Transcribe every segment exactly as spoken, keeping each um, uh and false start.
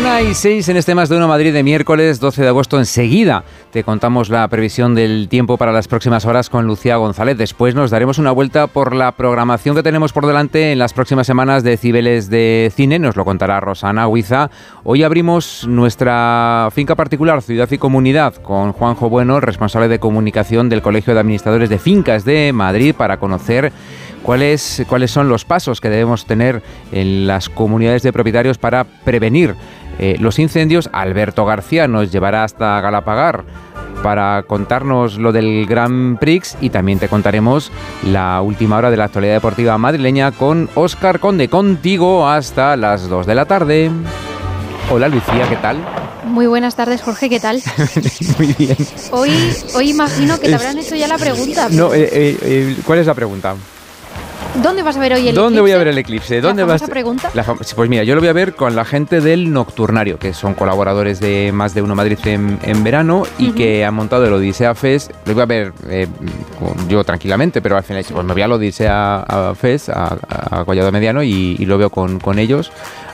Una y seis en este Más de Uno Madrid de miércoles doce de agosto. Enseguida te contamos la previsión del tiempo para las próximas horas con Lucía González. Después nos daremos una vuelta por la programación que tenemos por delante en las próximas semanas de Cibeles de Cine. Nos lo contará Rosana Huiza. Hoy abrimos nuestra finca particular, Ciudad y Comunidad, con Juanjo Bueno, responsable de comunicación del Colegio de Administradores de Fincas de Madrid, para conocer cuáles, cuáles son los pasos que debemos tener en las comunidades de propietarios para prevenir Eh, los incendios. Alberto García nos llevará hasta Galapagar para contarnos lo del Grand Prix, y también te contaremos la última hora de la actualidad deportiva madrileña con Óscar Conde. Contigo hasta las dos de la tarde. Hola Lucía, ¿qué tal? Muy buenas tardes, Jorge, ¿qué tal? Muy bien. Hoy, hoy imagino que te habrán hecho ya la pregunta. No, eh, eh, eh, ¿cuál es la pregunta? ¿Dónde vas a ver hoy el eclipse? ¿Dónde voy a ver el eclipse? ¿Dónde ¿La vas? famosa pregunta? La fam- pues mira, yo lo voy a ver con la gente del Nocturnario, que son colaboradores de Más de Uno Madrid en, en verano, y uh-huh. que han montado el Odisea Fest. Lo voy a ver eh, con, yo tranquilamente, pero al final pues me voy al Odisea Fest, a, a Collado Mediano, y, y lo veo con, con ellos.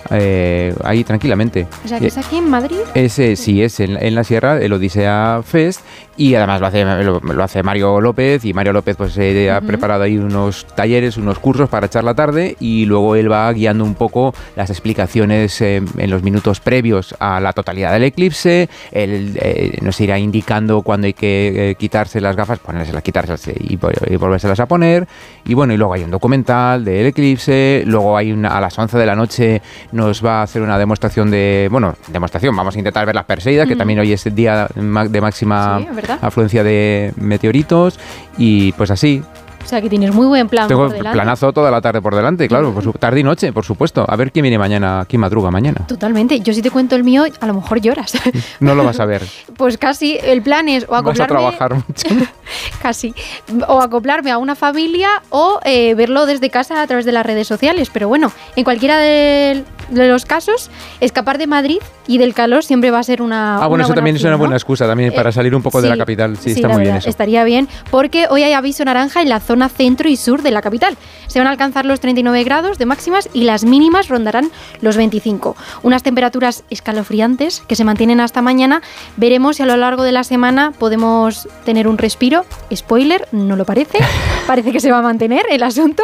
Eh, ahí tranquilamente. O sea, que es aquí en Madrid. Ese sí es en, en la Sierra, el Odisea Fest, y además lo hace lo, lo hace Mario López, y Mario López pues eh, uh-huh. ha preparado ahí unos talleres, unos cursos para echar la tarde, y luego él va guiando un poco las explicaciones eh, en los minutos previos a la totalidad del eclipse. Él eh, nos irá indicando cuándo hay que eh, quitarse las gafas, ponérselas, quitárselas y, y volvérselas a poner, y bueno, y luego hay un documental del eclipse. Luego hay una, a las once de la noche nos va a hacer una demostración de, bueno, demostración, vamos a intentar ver las Perseidas, mm. que también hoy es el día de máxima sí, afluencia de meteoritos, y pues así. O sea, que tienes muy buen plan. Tengo por delante. Planazo toda la tarde por delante, claro, por su, tarde y noche, por supuesto. A ver quién viene mañana, quién madruga mañana. Totalmente. Yo si te cuento el mío, a lo mejor lloras. No lo vas a ver. Pues casi, el plan es o acoplarme... Vas a trabajar mucho. Casi. O acoplarme a una familia o eh, verlo desde casa a través de las redes sociales. Pero bueno, en cualquiera de, de los casos, escapar de Madrid y del calor siempre va a ser una Ah, bueno, una eso también opción, es una ¿no? buena excusa también para eh, salir un poco sí, de la capital. Sí, sí, está muy bien verdad, eso. Estaría bien, porque hoy hay aviso naranja en la zona centro y sur de la capital. Se van a alcanzar los treinta y nueve grados de máximas y las mínimas rondarán los veinticinco. Unas temperaturas escalofriantes que se mantienen hasta mañana. Veremos si a lo largo de la semana podemos tener un respiro. Spoiler, no lo parece. Parece que se va a mantener el asunto.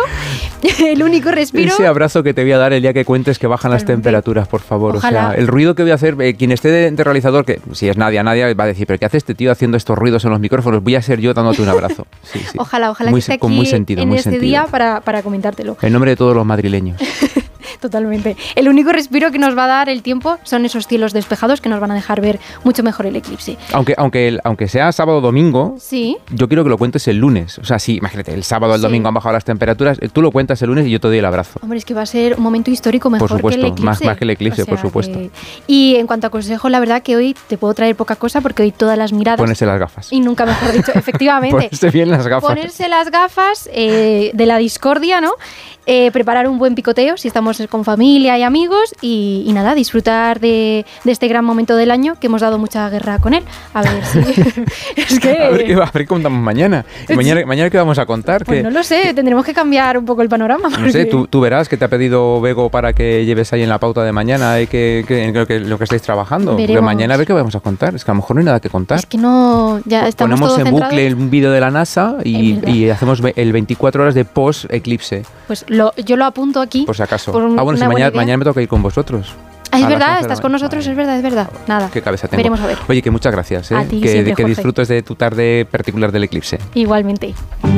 El único respiro... Ese abrazo que te voy a dar el día que cuentes que bajan las temperaturas, por favor. Ojalá. O sea, el ruido que voy a hacer, eh, quien esté de, de realizador, que si es Nadia, Nadia va a decir, ¿pero qué hace este tío haciendo estos ruidos en los micrófonos? Voy a ser yo dándote un abrazo. Sí, sí. Ojalá, ojalá muy, que esté aquí con muy sentido, en muy este sentido. día para, para comentártelo. En nombre de todos los madrileños. Totalmente. El único respiro que nos va a dar el tiempo son esos cielos despejados que nos van a dejar ver mucho mejor el eclipse. Aunque aunque el, aunque sea sábado o domingo, sí. yo quiero que lo cuentes el lunes. O sea, sí, imagínate, el sábado o el sí. domingo han bajado las temperaturas, tú lo cuentas el lunes y yo te doy el abrazo. Hombre, es que va a ser un momento histórico mejor por supuesto, que el eclipse. Más, más que el eclipse, o sea, por supuesto. Que... Y en cuanto a consejo, la verdad que hoy te puedo traer poca cosa porque hoy todas las miradas... Ponerse las gafas. Y nunca mejor dicho, efectivamente. Ponerse bien las gafas. Ponerse las gafas eh, de la discordia, ¿no? Eh, preparar un buen picoteo si estamos con familia y amigos y, y nada, disfrutar de, de este gran momento del año que hemos dado mucha guerra con él. A ver si... es que... A ver qué, a ver qué contamos mañana. ¿Y mañana, mañana qué vamos a contar? Pues que... no lo sé, tendremos que cambiar un poco el panorama. Porque... No sé, tú, tú verás que te ha pedido Bego para que lleves ahí en la pauta de mañana y que, que, en lo, que lo que estáis trabajando. Veremos. Porque mañana a ver qué vamos a contar. Es que a lo mejor no hay nada que contar. Es que no... Ya estamos Ponemos todos en centrados. bucle un vídeo de la NASA y, y hacemos el veinticuatro horas de post-eclipse. Pues lo, yo lo apunto aquí. Por si acaso. Por ah, bueno, si mañana, mañana me toca ir con vosotros. Ah, es verdad, estás con nosotros, es verdad, es verdad. Nada. Qué cabeza tengo. Veremos a ver. Oye, que muchas gracias, ¿eh? A ti que, siempre, que Jorge. disfrutes de tu tarde particular del eclipse. Igualmente.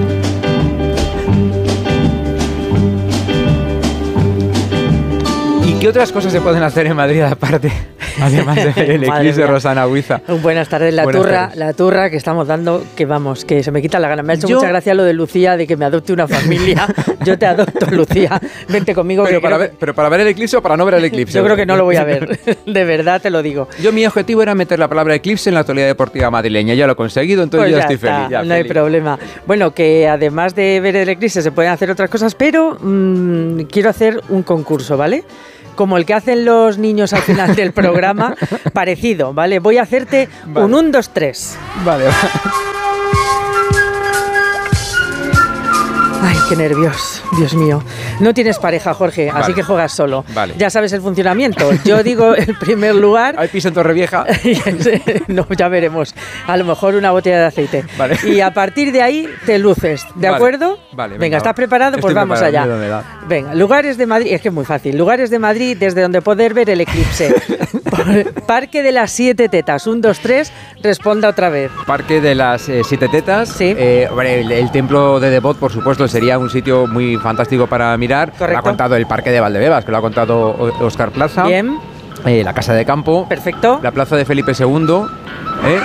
¿Y qué otras cosas se pueden hacer en Madrid aparte? Además de ver el eclipse, Rosana Huiza. Buenas tardes, la Buenas turra, tardes. la turra que estamos dando, que vamos, que se me quita la gana. Me ha hecho Yo... mucha gracia lo de Lucía, de que me adopte una familia. Yo te adopto, Lucía, vente conmigo. Pero que para, creo... ver, ¿Pero para ver el eclipse o para no ver el eclipse? Yo creo que no lo voy a ver, de verdad te lo digo. Yo mi objetivo era meter la palabra eclipse en la actualidad deportiva madrileña, ya lo he conseguido, entonces pues ya, ya estoy está, feliz. Ya, no feliz. hay problema. Bueno, que además de ver el eclipse se pueden hacer otras cosas, pero mmm, quiero hacer un concurso, ¿vale? Como el que hacen los niños al final del programa, parecido, ¿vale? Voy a hacerte vale. un uno, dos, tres. Vale. Ay, qué nervios, Dios mío. No tienes pareja, Jorge, Vale. así que juegas solo. Vale. Ya sabes el funcionamiento. Yo digo el primer lugar. ¿Hay piso en Torrevieja? No, ya veremos. A lo mejor una botella de aceite. Vale. Y a partir de ahí te luces, ¿de Vale. acuerdo? Vale, venga, venga, ¿estás va. preparado? Pues Estoy vamos preparado, allá. miedo me da. Venga, lugares de Madrid, es que es muy fácil. Lugares de Madrid desde donde poder ver el eclipse. Parque de las Siete Tetas. Un, dos, tres, responda otra vez. Parque de las eh, Siete Tetas. Sí. Eh, hombre, el, el templo de Devot, por supuesto, sería un sitio muy fantástico para mirar. Correcto. Lo ha contado el Parque de Valdebebas, que lo ha contado O- Óscar Plaza. Bien, Eh, la Casa de Campo. perfecto. La Plaza de Felipe segundo. ¿Eh?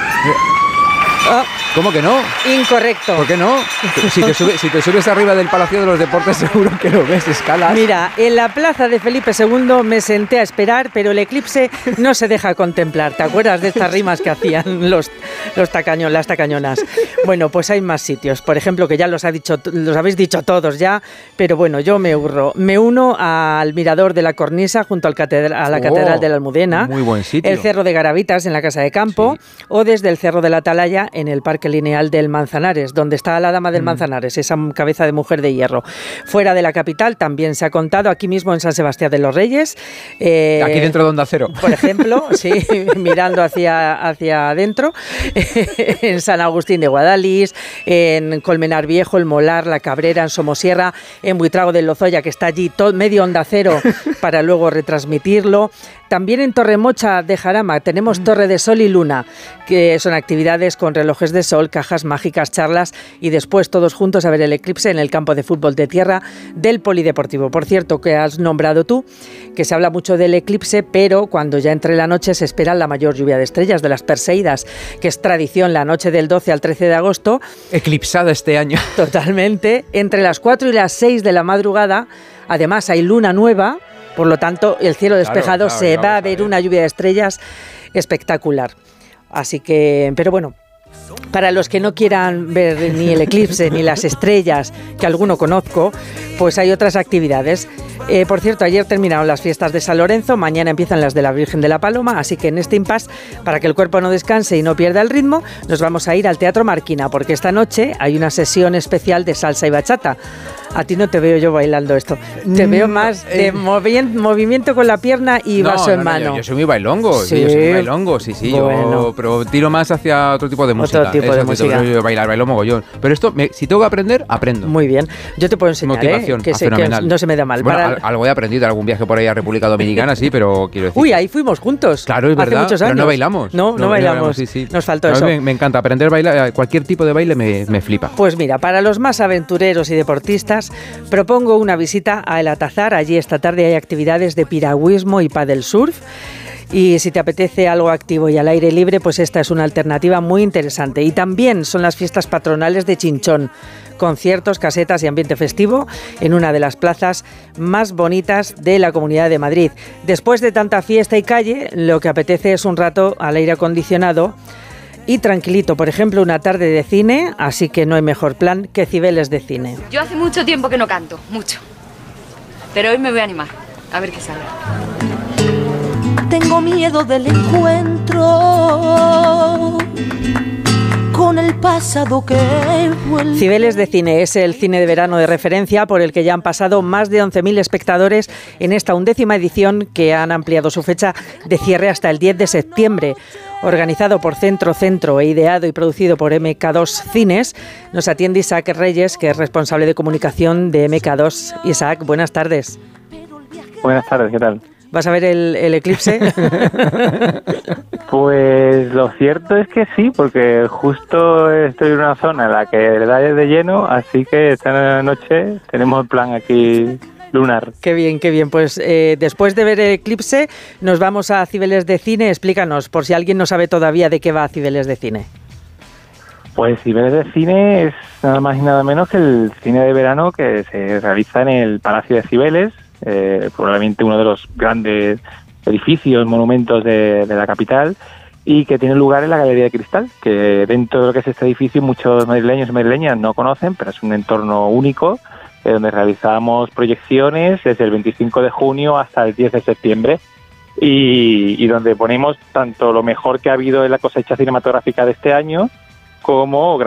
Ah, ¿Cómo que no? incorrecto. ¿Por qué no? Si te, subes, si te subes arriba del Palacio de los Deportes, seguro que lo ves, escalas. Mira, en la plaza de Felipe segundo me senté a esperar, pero el eclipse no se deja contemplar. ¿Te acuerdas de estas rimas que hacían los, los tacaños, las tacañonas? Bueno, pues hay más sitios. Por ejemplo, que ya los, ha dicho, los habéis dicho todos ya, pero bueno, yo me urro. Me uno al mirador de la Cornisa junto al catedral, a la Oh, Catedral de la Almudena. muy buen sitio. El Cerro de Garavitas en la Casa de Campo. Sí. O desde el Cerro de la Atalaya en el Parque Lineal del Manzanares, donde está la Dama del Mm. Manzanares, esa cabeza de mujer de hierro. Fuera de la capital también se ha contado, aquí mismo en San Sebastián de los Reyes. eh, Aquí dentro de Onda Cero. Por ejemplo, sí, mirando hacia, hacia adentro, en San Agustín de Guadalís, en Colmenar Viejo, el Molar, la Cabrera, en Somosierra, en Buitrago del Lozoya, que está allí todo, medio Onda Cero para luego retransmitirlo. También en Torremocha de Jarama tenemos Torre de Sol y Luna, que son actividades con relojes de sol, cajas mágicas, charlas y después todos juntos a ver el eclipse en el campo de fútbol de tierra del Polideportivo. Por cierto, que has nombrado tú, que se habla mucho del eclipse, pero cuando ya entre la noche se espera la mayor lluvia de estrellas, de las Perseidas, que es tradición la noche del doce al trece de agosto. Eclipsada este año. Totalmente. Entre las cuatro y las seis de la madrugada, además hay luna nueva. Por lo tanto, el cielo despejado, claro, se ya va a vamos a ver ver. una lluvia de estrellas espectacular. Así que, pero bueno, para los que no quieran ver ni el eclipse ni las estrellas, que alguno conozco, pues hay otras actividades. Eh, por cierto, ayer terminaron las fiestas de San Lorenzo, mañana empiezan las de la Virgen de la Paloma, así que en este impasse, para que el cuerpo no descanse y no pierda el ritmo, nos vamos a ir al Teatro Marquina, porque esta noche hay una sesión especial de salsa y bachata. A ti no te veo yo bailando esto, te Mm, veo más de eh. movi- movimiento con la pierna y No, vaso no, en no, mano. Yo, yo soy muy bailongo, sí. Sí. yo soy muy bailongo, sí, sí, Bueno. yo, pero tiro más hacia otro tipo de música. Otro tipo de Eso, música. Yo, yo bailar, bailo mogollón. Pero esto, me- si tengo que aprender, aprendo. Muy bien, yo te puedo enseñar, Motivación, ¿eh? que, ah, sé, que fenomenal. no se me da mal. Bueno, Para- al- algo he aprendido, algún viaje por ahí a República Dominicana, sí, pero quiero decir... Uy, ahí fuimos juntos. Claro, es hace verdad, muchos pero años. no bailamos. No, no, bailamos. sí, sí. Nos faltó A mí eso. Me, me encanta aprender a bailar, cualquier tipo de baile me, me flipa. Pues mira, para los más aventureros y deportistas, propongo una visita a El Atazar. Allí esta tarde hay actividades de piragüismo y paddle surf. Y si te apetece algo activo y al aire libre, pues esta es una alternativa muy interesante. Y también son las fiestas patronales de Chinchón. Conciertos, casetas y ambiente festivo en una de las plazas más bonitas de la Comunidad de Madrid. Después de tanta fiesta y calle, lo que apetece es un rato al aire acondicionado y tranquilito. Por ejemplo, una tarde de cine, así que no hay mejor plan que Cibeles de cine. Yo hace mucho tiempo que no canto, mucho. Pero hoy me voy a animar, a ver qué sale. Tengo miedo del encuentro con el pasado que vuelve. Cibeles de Cine es el cine de verano de referencia por el que ya han pasado más de once mil espectadores en esta undécima edición, que han ampliado su fecha de cierre hasta el diez de septiembre. Organizado por Centro Centro e ideado y producido por M K dos Cines, nos atiende Isaac Reyes, que es responsable de comunicación de M K dos. Isaac, buenas tardes. Buenas tardes, ¿qué tal? ¿Vas a ver el, el eclipse? Pues lo cierto es que sí, porque justo estoy en una zona en la que de verdad es de lleno, así que esta noche tenemos el plan aquí lunar. Qué bien, qué bien. Pues eh, después de ver el eclipse, nos vamos a Cibeles de Cine. Explícanos, por si alguien no sabe todavía de qué va Cibeles de Cine. Pues Cibeles de Cine es nada más y nada menos que el cine de verano que se realiza en el Palacio de Cibeles, eh, probablemente uno de los grandes edificios, monumentos de, de la capital, y que tiene lugar en la Galería de Cristal, que dentro de lo que es este edificio muchos madrileños y madrileñas no conocen, pero es un entorno único, eh, donde realizamos proyecciones desde el veinticinco de junio hasta el diez de septiembre, y, y donde ponemos tanto lo mejor que ha habido en la cosecha cinematográfica de este año como